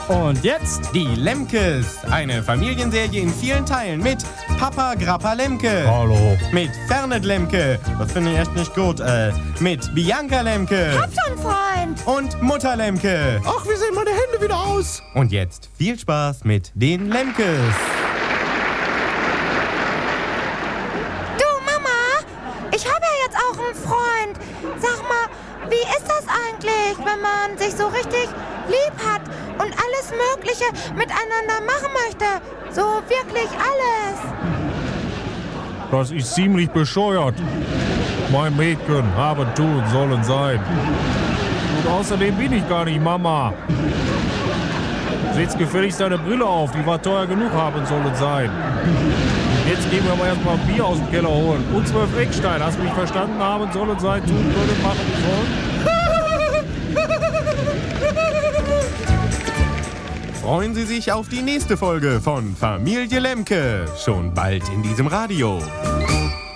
Und jetzt die Lemkes. Eine Familienserie in vielen Teilen mit Papa Grappa Lemke. Hallo. Mit Fernet Lemke. Das finde ich echt nicht gut. Mit Bianca Lemke. Hab schon, Freund. Und Mutter Lemke. Ach, wie sehen meine Hände wieder aus? Und jetzt viel Spaß mit den Lemkes. Du, Mama, ich habe ja jetzt auch einen Freund. Sag mal, wie ist das eigentlich, wenn man sich so richtig lieb hat und alles Mögliche miteinander machen möchte? So wirklich alles. Das ist ziemlich bescheuert. Mein Mädchen haben tun sollen sein. Und außerdem bin ich gar nicht Mama. Setz gefälligst deine Brille auf, die war teuer genug haben sollen sein. Jetzt gehen wir mal erstmal Bier aus dem Keller holen. Und 12 Eckstein, hast du mich verstanden? Haben sollen sein, tun können, machen sollen. Freuen Sie sich auf die nächste Folge von Familie Lemke. Schon bald in diesem Radio.